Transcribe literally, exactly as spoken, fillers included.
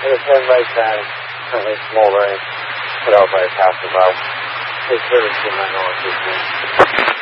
It is ten Lakeside, currently smoldering, put out by a passerby. It's very two minorities.